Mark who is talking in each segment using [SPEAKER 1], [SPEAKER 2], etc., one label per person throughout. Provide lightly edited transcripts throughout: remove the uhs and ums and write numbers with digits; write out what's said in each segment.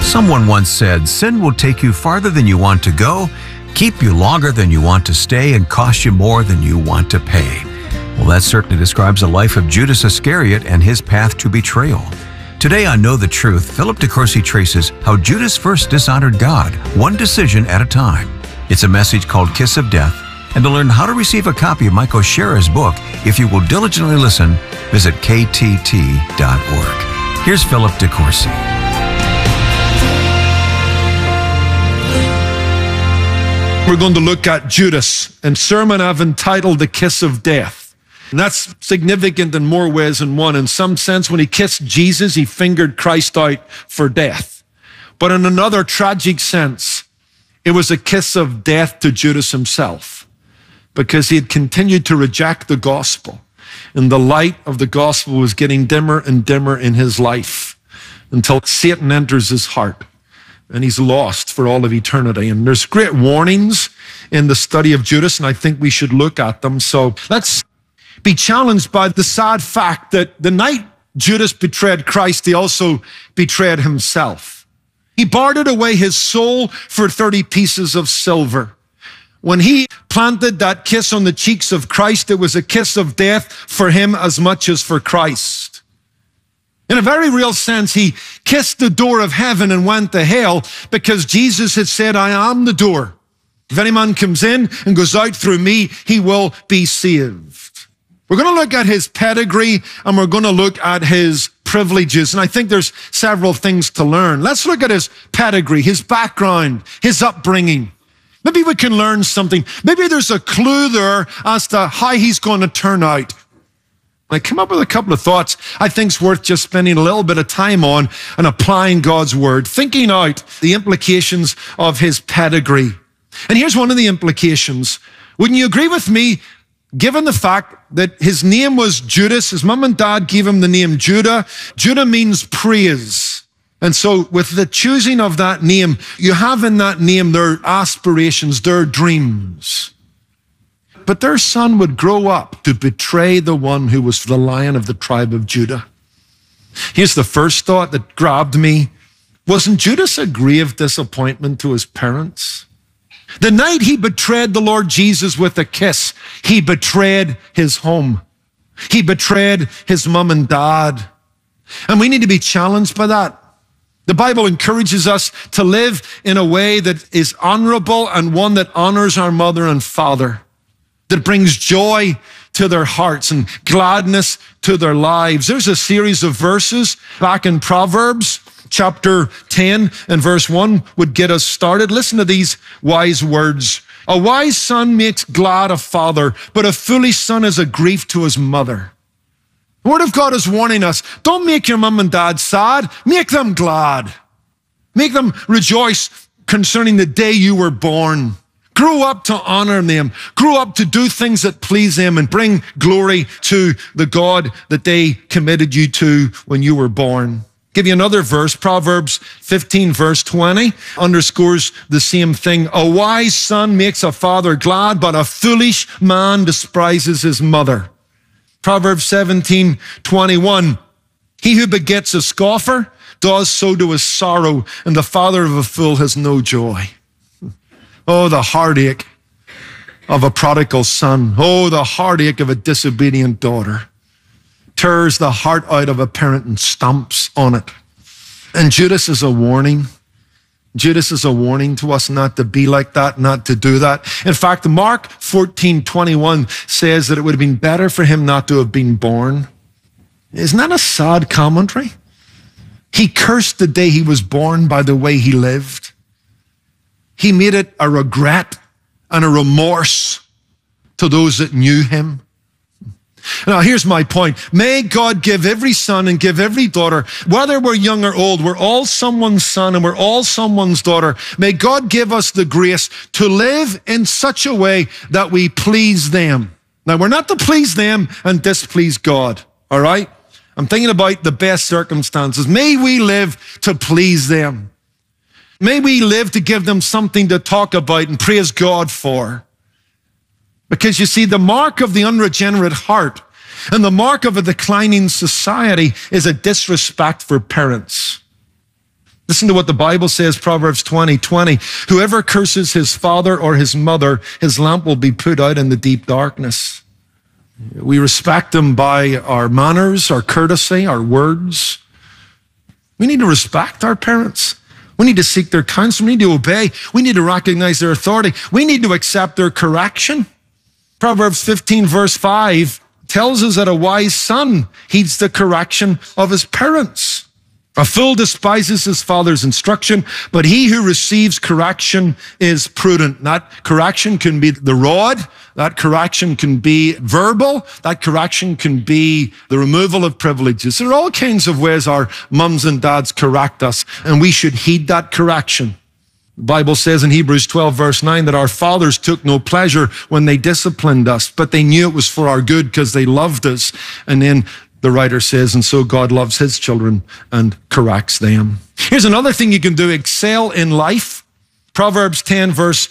[SPEAKER 1] Someone once said, sin will take you farther than you want to go, keep you longer than you want to stay, and cost you more than you want to pay. Well, that certainly describes the life of Judas Iscariot and his path to betrayal. Today on Know the Truth, Philip DeCourcy traces how Judas first dishonored God, one decision at a time. It's a message called Kiss of Death, and to learn how to receive a copy of Mike O'Shara's book, if you will diligently listen, visit ktt.org. Here's Philip DeCourcy.
[SPEAKER 2] We're going to look at Judas, and sermon I've entitled The Kiss of Death. And that's significant in more ways than one. In some sense, when he kissed Jesus, he fingered Christ out for death. But in another tragic sense, it was a kiss of death to Judas himself, because he had continued to reject the gospel. And the light of the gospel was getting dimmer and dimmer in his life until Satan enters his heart. And he's lost for all of eternity. And there's great warnings in the study of Judas, and I think we should look at them. So let's be challenged by the sad fact that the night Judas betrayed Christ, he also betrayed himself. He bartered away his soul for 30 pieces of silver. When he planted that kiss on the cheeks of Christ, it was a kiss of death for him as much as for Christ. In a very real sense, he kissed the door of heaven and went to hell because Jesus had said, I am the door. If any man comes in and goes out through me, he will be saved. We're going to look at his pedigree and we're going to look at his privileges. And I think there's several things to learn. Let's look at his pedigree, his background, his upbringing. Maybe we can learn something. Maybe there's a clue there as to how he's going to turn out. I come up with a couple of thoughts I think is worth just spending a little bit of time on and applying God's word, thinking out the implications of his pedigree. And here's one of the implications. Wouldn't you agree with me, given the fact that his name was Judas, his mom and dad gave him the name Judah. Judah means praise. And so with the choosing of that name, you have in that name their aspirations, their dreams. But their son would grow up to betray the one who was the Lion of the tribe of Judah. Here's the first thought that grabbed me. Wasn't Judas a grave disappointment to his parents? The night he betrayed the Lord Jesus with a kiss, he betrayed his home. He betrayed his mom and dad. And we need to be challenged by that. The Bible encourages us to live in a way that is honorable and one that honors our mother and father, that brings joy to their hearts and gladness to their lives. There's a series of verses back in Proverbs, chapter 10 and verse 1 would get us started. Listen to these wise words. A wise son makes glad a father, but a foolish son is a grief to his mother. The Word of God is warning us, don't make your mom and dad sad, make them glad. Make them rejoice concerning the day you were born. Grow up to honor them. Grow up to do things that please them and bring glory to the God that they committed you to when you were born. Give you another verse. Proverbs 15 verse 20 underscores the same thing. A wise son makes a father glad, but a foolish man despises his mother. Proverbs 17:21. He who begets a scoffer does so to his sorrow, and the father of a fool has no joy. Oh, the heartache of a prodigal son. Oh, the heartache of a disobedient daughter. Tears the heart out of a parent and stomps on it. And Judas is a warning. Judas is a warning to us not to be like that, not to do that. In fact, Mark 14:21 says that it would have been better for him not to have been born. Isn't that a sad commentary? He cursed the day he was born by the way he lived. He made it a regret and a remorse to those that knew him. Now, here's my point. May God give every son and give every daughter, whether we're young or old, we're all someone's son and we're all someone's daughter. May God give us the grace to live in such a way that we please them. Now, we're not to please them and displease God, all right? I'm thinking about the best circumstances. May we live to please them. May we live to give them something to talk about and praise God for. Because you see, the mark of the unregenerate heart and the mark of a declining society is a disrespect for parents. Listen to what the Bible says, Proverbs 20:20. Whoever curses his father or his mother, his lamp will be put out in the deep darkness. We respect them by our manners, our courtesy, our words. We need to respect our parents. We need to seek their counsel. We need to obey. We need to recognize their authority. We need to accept their correction. Proverbs 15 verse 5 tells us that a wise son heeds the correction of his parents. A fool despises his father's instruction, but he who receives correction is prudent. That correction can be the rod. That correction can be verbal. That correction can be the removal of privileges. There are all kinds of ways our mums and dads correct us, and we should heed that correction. The Bible says in Hebrews 12 verse 9 that our fathers took no pleasure when they disciplined us, but they knew it was for our good because they loved us. And then the writer says, and so God loves his children and corrects them. Here's another thing you can do, excel in life. Proverbs 10 verse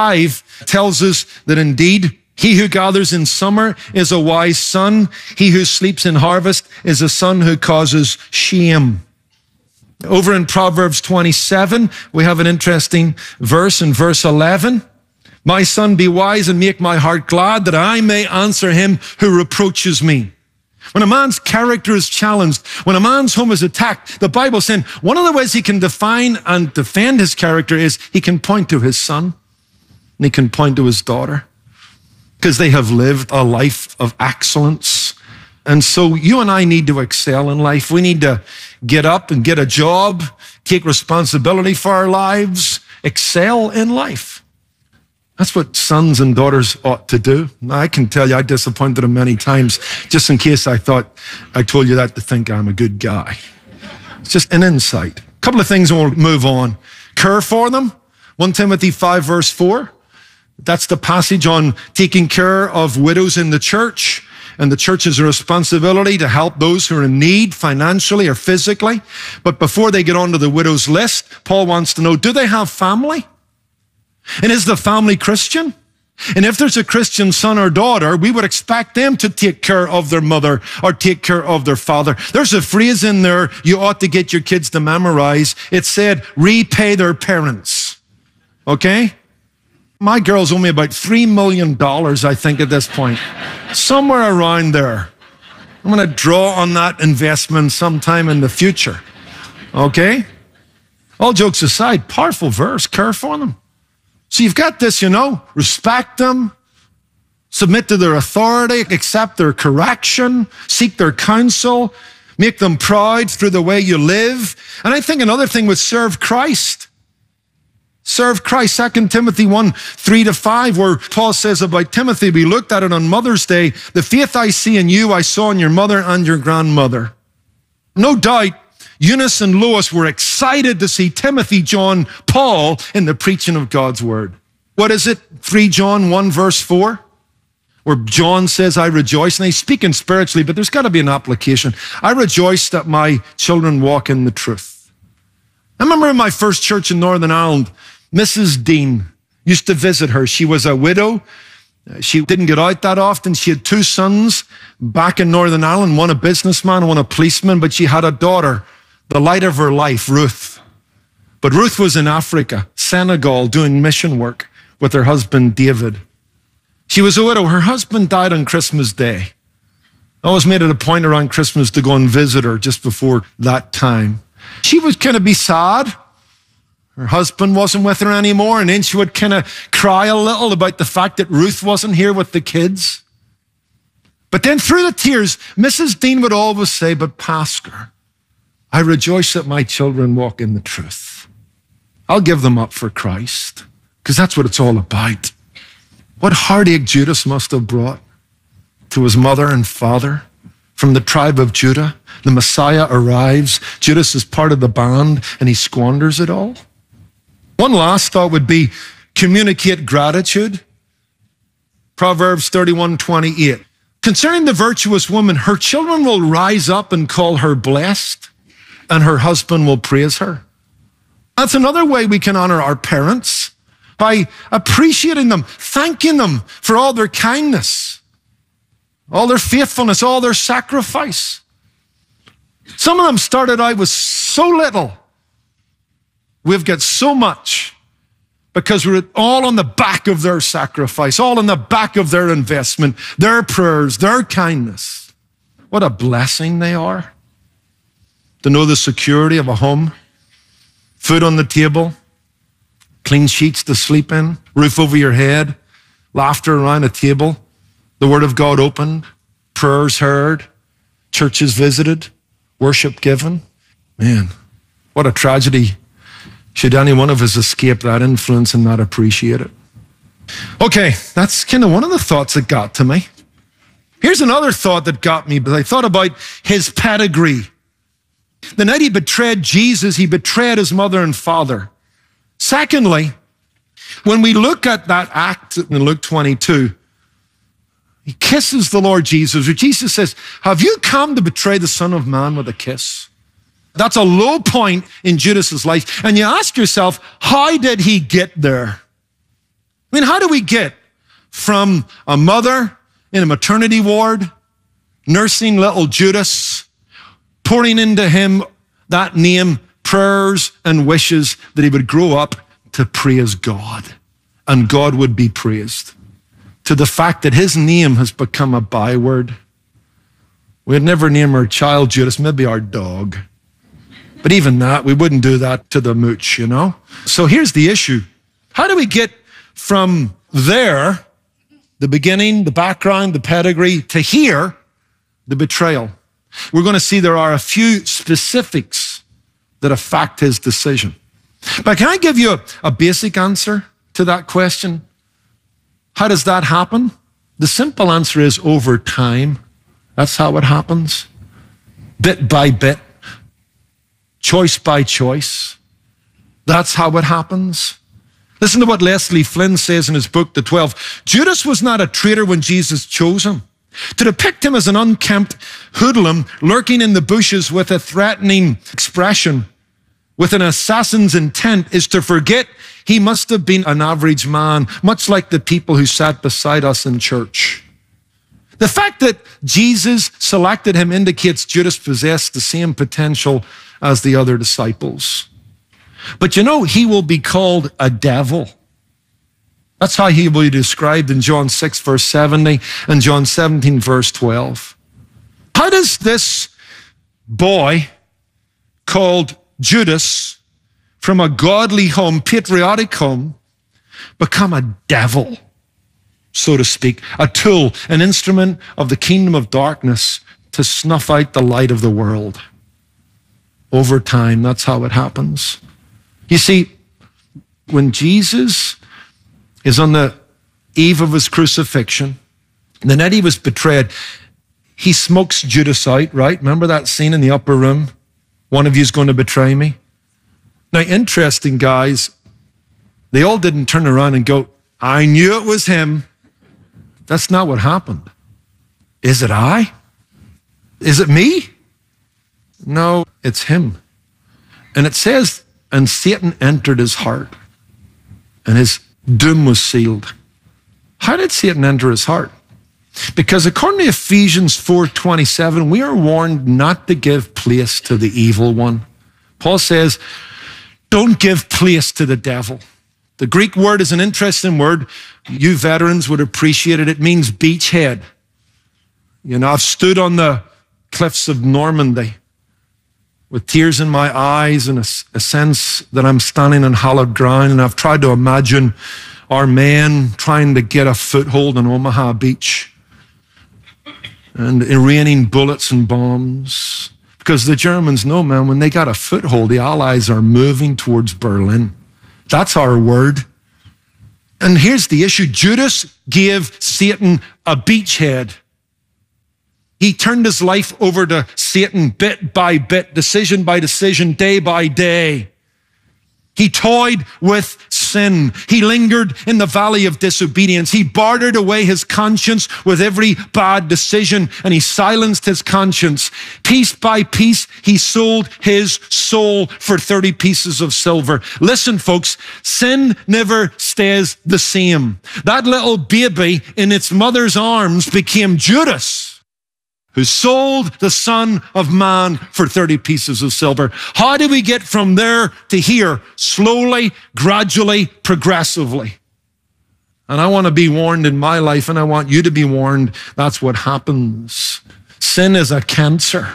[SPEAKER 2] 5 tells us that indeed, he who gathers in summer is a wise son. He who sleeps in harvest is a son who causes shame. Over in Proverbs 27, we have an interesting verse in verse 11. My son, be wise and make my heart glad that I may answer him who reproaches me. When a man's character is challenged, when a man's home is attacked, the Bible says one of the ways he can define and defend his character is he can point to his son and he can point to his daughter because they have lived a life of excellence. And so you and I need to excel in life. We need to get up and get a job, take responsibility for our lives, excel in life. That's what sons and daughters ought to do. I can tell you, I disappointed them many times, just in case I thought I told you that to think I'm a good guy. It's just an insight. A couple of things and we'll move on. Care for them. 1 Timothy 5 verse 4. That's the passage on taking care of widows in the church. And the church has a responsibility to help those who are in need financially or physically. But before they get onto the widow's list, Paul wants to know, do they have family? And is the family Christian? And if there's a Christian son or daughter, we would expect them to take care of their mother or take care of their father. There's a phrase in there you ought to get your kids to memorize. It said, repay their parents. Okay? My girls owe me about $3 million, I think, at this point. Somewhere around there. I'm going to draw on that investment sometime in the future. Okay? All jokes aside, powerful verse, care for them. So you've got this, respect them, submit to their authority, accept their correction, seek their counsel, make them proud through the way you live. And I think another thing was serve Christ. Serve Christ. 2 Timothy 1, 3-5, where Paul says about Timothy, we looked at it on Mother's Day, the faith I see in you, I saw in your mother and your grandmother. No doubt, Eunice and Lois were excited to see Timothy, John, Paul in the preaching of God's word. What is it? 3 John 1 verse 4, where John says, I rejoice. And he's speaking spiritually, but there's got to be an application. I rejoice that my children walk in the truth. I remember in my first church in Northern Ireland, Mrs. Dean used to visit her. She was a widow. She didn't get out that often. She had 2 sons back in Northern Ireland, one a businessman and one a policeman, but she had a daughter, the light of her life, Ruth. But Ruth was in Africa, Senegal, doing mission work with her husband, David. She was a widow. Her husband died on Christmas Day. I always made it a point around Christmas to go and visit her just before that time. She would kind of be sad. Her husband wasn't with her anymore, and then she would kind of cry a little about the fact that Ruth wasn't here with the kids. But then through the tears, Mrs. Dean would always say, but Pastor, I rejoice that my children walk in the truth. I'll give them up for Christ, because that's what it's all about. What heartache Judas must have brought to his mother and father from the tribe of Judah. The Messiah arrives. Judas is part of the band, and he squanders it all. One last thought would be communicate gratitude. Proverbs 31:28. Concerning the virtuous woman, her children will rise up and call her blessed, and her husband will praise her. That's another way we can honor our parents, by appreciating them, thanking them for all their kindness, all their faithfulness, all their sacrifice. Some of them started out with so little, We've got so much because we're all on the back of their sacrifice, all on the back of their investment, their prayers, their kindness. What a blessing they are to know the security of a home, food on the table, clean sheets to sleep in, roof over your head, laughter around a table, the Word of God opened, prayers heard, churches visited, worship given. Man, what a tragedy. Should any one of us escape that influence and not appreciate it? Okay, that's kind of one of the thoughts that got to me. Here's another thought that got me, but I thought about his pedigree. The night he betrayed Jesus, he betrayed his mother and father. Secondly, when we look at that act in Luke 22, he kisses the Lord Jesus, where Jesus says, have you come to betray the Son of Man with a kiss? That's a low point in Judas's life. And you ask yourself, how did he get there? I mean, how do we get from a mother in a maternity ward, nursing little Judas, pouring into him that name, prayers and wishes that he would grow up to praise God and God would be praised, to the fact that his name has become a byword? We'd never name our child Judas, maybe our dog. But even that, we wouldn't do that to the mooch, you know? So here's the issue. How do we get from there, the beginning, the background, the pedigree, to here, the betrayal? We're going to see there are a few specifics that affect his decision. But can I give you a basic answer to that question? How does that happen? The simple answer is over time. That's how it happens. Bit by bit. Choice by choice. That's how it happens. Listen to what Leslie Flynn says in his book, The 12. Judas was not a traitor when Jesus chose him. To depict him as an unkempt hoodlum lurking in the bushes with a threatening expression, with an assassin's intent, is to forget he must have been an average man, much like the people who sat beside us in church. The fact that Jesus selected him indicates Judas possessed the same potential as the other disciples. But you know, he will be called a devil. That's how he will be described in John 6, verse 70 and John 17, verse 12. How does this boy called Judas from a godly home, patriotic home, become a devil, so to speak, a tool, an instrument of the kingdom of darkness to snuff out the light of the world? Over time, that's how it happens. You see, when Jesus is on the eve of his crucifixion, the night he was betrayed, he smokes Judas out, right? Remember that scene in the upper room? One of you is going to betray me. Now, interesting, guys, they all didn't turn around and go, I knew it was him. That's not what happened. Is it I? Is it me? No, it's him. And it says, and Satan entered his heart, and his doom was sealed. How did Satan enter his heart? Because according to Ephesians 4:27, we are warned not to give place to the evil one. Paul says, don't give place to the devil. The Greek word is an interesting word. You veterans would appreciate it. It means beachhead. You know, I've stood on the cliffs of Normandy with tears in my eyes and a sense that I'm standing on hallowed ground, and I've tried to imagine our men trying to get a foothold on Omaha Beach and raining bullets and bombs. Because the Germans know, man, when they got a foothold, the Allies are moving towards Berlin. That's our word. And here's the issue. Judas gave Satan a beachhead. He turned his life over to Satan bit by bit, decision by decision, day by day. He toyed with sin. He lingered in the valley of disobedience. He bartered away his conscience with every bad decision, and he silenced his conscience. Piece by piece, he sold his soul for 30 pieces of silver. Listen, folks, sin never stays the same. That little baby in its mother's arms became Judas, who sold the Son of Man for 30 pieces of silver. How do we get from there to here? Slowly, gradually, progressively. And I want to be warned in my life, and I want you to be warned. That's what happens. Sin is a cancer.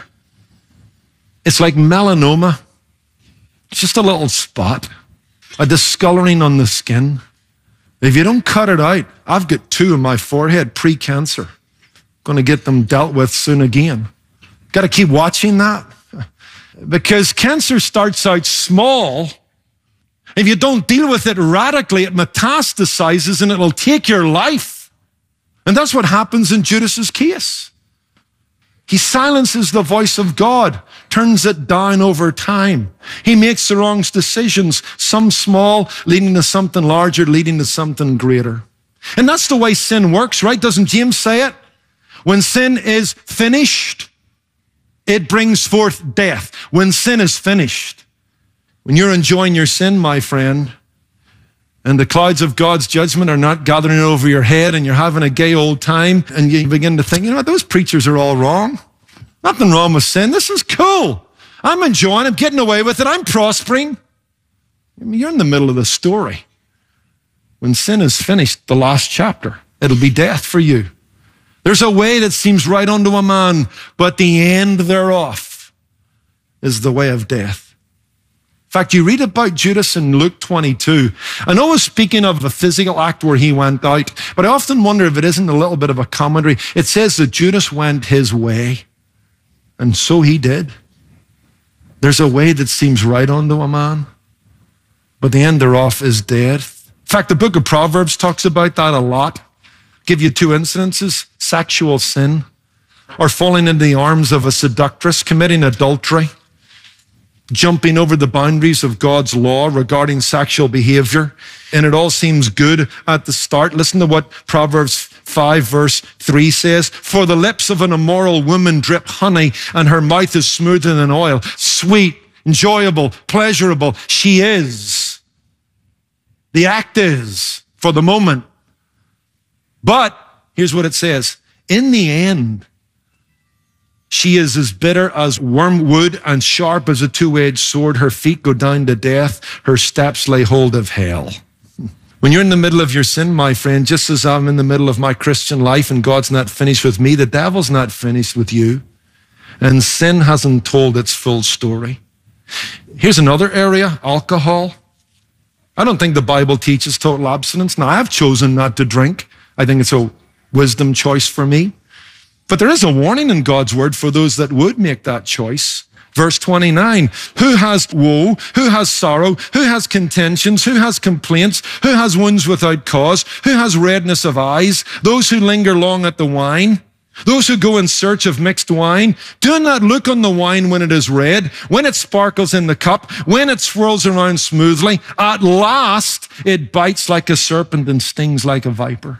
[SPEAKER 2] It's like melanoma. It's just a little spot, a discoloring on the skin. If you don't cut it out, I've got 2 on my forehead, pre-cancer. Going to get them dealt with soon again. Got to keep watching that. Because cancer starts out small. If you don't deal with it radically, it metastasizes and it'll take your life. And that's what happens in Judas's case. He silences the voice of God, turns it down over time. He makes the wrong decisions, some small, leading to something larger, leading to something greater. And that's the way sin works, right? Doesn't James say it? When sin is finished, it brings forth death. When sin is finished, when you're enjoying your sin, my friend, and the clouds of God's judgment are not gathering over your head and you're having a gay old time and you begin to think, you know what, those preachers are all wrong. Nothing wrong with sin. This is cool. I'm enjoying it, getting away with it. I'm prospering. I mean, you're in the middle of the story. When sin is finished, the last chapter, it'll be death for you. There's a way that seems right unto a man, but the end thereof is the way of death. In fact, you read about Judas in Luke 22. I know I was speaking of a physical act where he went out, but I often wonder if it isn't a little bit of a commentary. It says that Judas went his way, and so he did. There's a way that seems right unto a man, but the end thereof is death. In fact, the book of Proverbs talks about that a lot. Give you 2 incidences: sexual sin, or falling into the arms of a seductress, committing adultery, jumping over the boundaries of God's law regarding sexual behavior. And it all seems good at the start. Listen to what Proverbs 5 verse 3 says. For the lips of an immoral woman drip honey, and her mouth is smoother than oil. Sweet, enjoyable, pleasurable. She is. The act is for the moment. But here's what it says. In the end, she is as bitter as wormwood and sharp as a 2-edged sword. Her feet go down to death. Her steps lay hold of hell. When you're in the middle of your sin, my friend, just as I'm in the middle of my Christian life and God's not finished with me, the devil's not finished with you. And sin hasn't told its full story. Here's another area, alcohol. I don't think the Bible teaches total abstinence. Now, I've chosen not to drink. I think it's a wisdom choice for me. But there is a warning in God's word for those that would make that choice. Verse 29, who has woe, who has sorrow, who has contentions, who has complaints, who has wounds without cause, who has redness of eyes, those who linger long at the wine, those who go in search of mixed wine. Do not look on the wine when it is red, when it sparkles in the cup, when it swirls around smoothly. At last, it bites like a serpent and stings like a viper.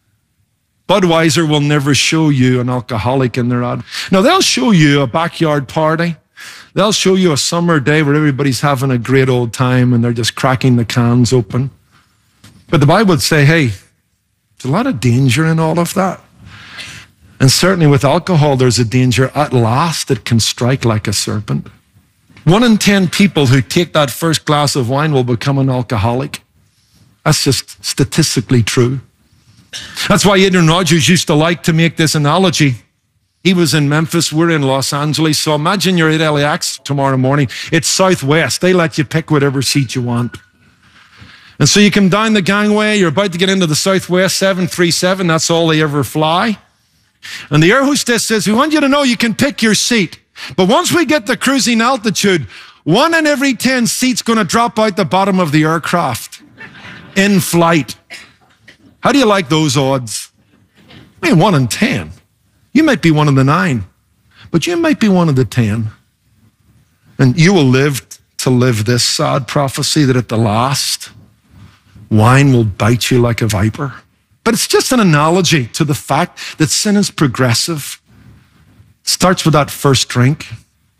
[SPEAKER 2] Budweiser will never show you an alcoholic in their ad. Now, they'll show you a backyard party. They'll show you a summer day where everybody's having a great old time and they're just cracking the cans open. But the Bible would say, hey, there's a lot of danger in all of that. And certainly with alcohol, there's a danger. At last, it can strike like a serpent. 1 in 10 people who take that first glass of wine will become an alcoholic. That's just statistically true. That's why Adrian Rogers used to like to make this analogy. He was in Memphis, we're in Los Angeles. So imagine you're at LAX tomorrow morning. It's Southwest. They let you pick whatever seat you want. And so you come down the gangway, you're about to get into the Southwest 737. That's all they ever fly. And the air hostess says, we want you to know you can pick your seat. But once we get to cruising altitude, 1 in every 10 seats going to drop out the bottom of the aircraft in flight. How do you like those odds? I mean, 1 in 10. You might be one of the 9, but you might be one of the 10. And you will live to live this sad prophecy that at the last, wine will bite you like a viper. But it's just an analogy to the fact that sin is progressive. It starts with that first drink.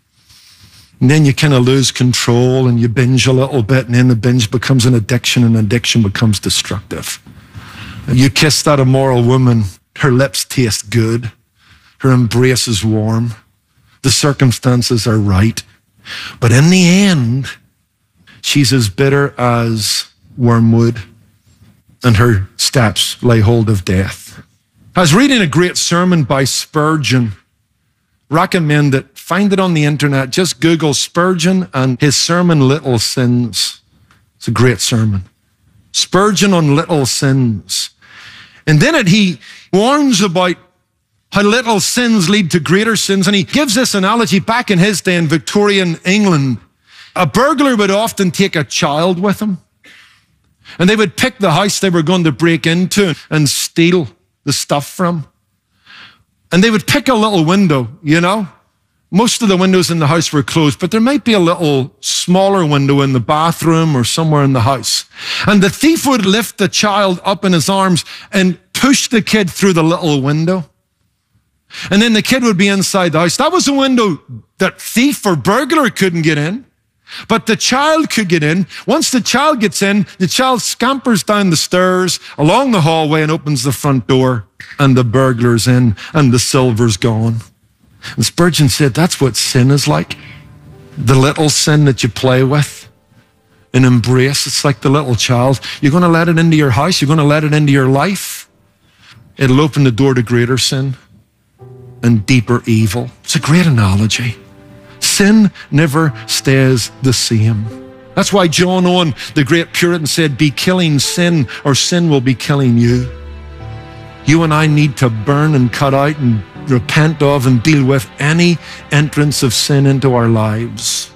[SPEAKER 2] And then you kind of lose control and you binge a little bit, and then the binge becomes an addiction, and addiction becomes destructive. You kiss that immoral woman, her lips taste good. Her embrace is warm. The circumstances are right. But in the end, she's as bitter as wormwood, and her steps lay hold of death. I was reading a great sermon by Spurgeon. Recommend it. Find it on the internet. Just Google Spurgeon and his sermon, Little Sins. It's a great sermon. Spurgeon on little sins. And in it, he warns about how little sins lead to greater sins. And he gives this analogy back in his day in Victorian England. A burglar would often take a child with him. And they would pick the house they were going to break into and steal the stuff from. And they would pick a little window, you know. Most of the windows in the house were closed, but there might be a little smaller window in the bathroom or somewhere in the house. And the thief would lift the child up in his arms and push the kid through the little window. And then the kid would be inside the house. That was a window that thief or burglar couldn't get in. But the child could get in. Once the child gets in, the child scampers down the stairs, along the hallway, and opens the front door. And the burglar's in, and the silver's gone. And Spurgeon said, that's what sin is like. The little sin that you play with and embrace. It's like the little child. You're going to let it into your house. You're going to let it into your life. It'll open the door to greater sin and deeper evil. It's a great analogy. Sin never stays the same. That's why John Owen, the great Puritan, said, be killing sin or sin will be killing you. You and I need to burn and cut out and repent of and deal with any entrance of sin into our lives.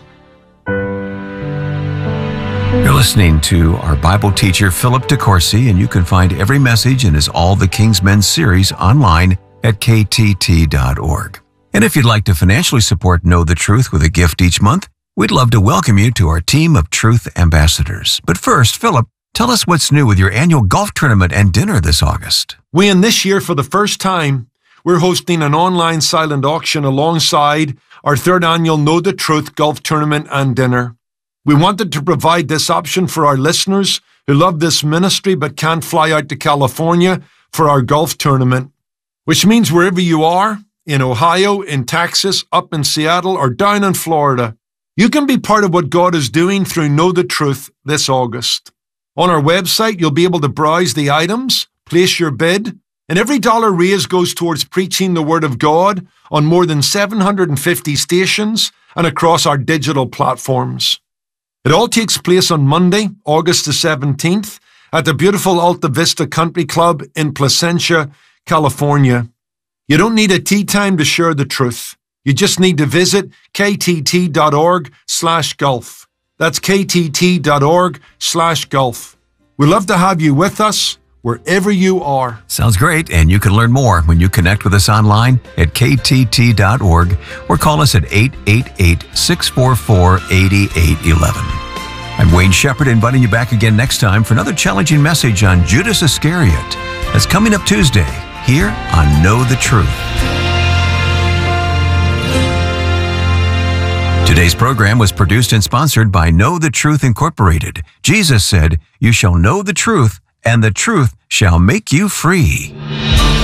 [SPEAKER 1] You're listening to our Bible teacher, Philip DeCourcy, and you can find every message in his All the King's Men series online at ktt.org. And if you'd like to financially support Know the Truth with a gift each month, we'd love to welcome you to our team of Truth Ambassadors. But first, Philip, tell us what's new with your annual golf tournament and dinner this August.
[SPEAKER 2] This year, for the first time, we're hosting an online silent auction alongside our third annual Know the Truth golf tournament and dinner. We wanted to provide this option for our listeners who love this ministry but can't fly out to California for our golf tournament, which means wherever you are, in Ohio, in Texas, up in Seattle, or down in Florida, you can be part of what God is doing through Know the Truth this August. On our website, you'll be able to browse the items, place your bid, and every dollar raised goes towards preaching the Word of God on more than 750 stations and across our digital platforms. It all takes place on Monday, August the 17th, at the beautiful Alta Vista Country Club in Placentia, California. You don't need a tea time to share the truth. You just need to visit ktt.org/golf. That's ktt.org/golf. We'd love to have you with us wherever you are.
[SPEAKER 1] Sounds great, and you can learn more when you connect with us online at ktt.org or call us at 888-644-8811. I'm Wayne Shepherd, inviting you back again next time for another challenging message on Judas Iscariot. That's coming up Tuesday here on Know the Truth. Today's program was produced and sponsored by Know the Truth Incorporated. Jesus said, "You shall know the truth, and the truth shall make you free."